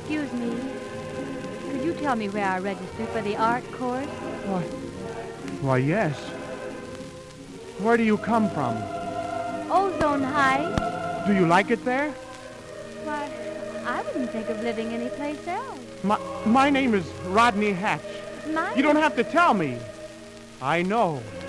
Excuse me. Could you tell me where I register for the art course? Why, yes. Where do you come from? Ozone Heights. Do you like it there? Why, I wouldn't think of living anyplace else. My name is Rodney Hatch. Mine? You don't have to tell me. I know.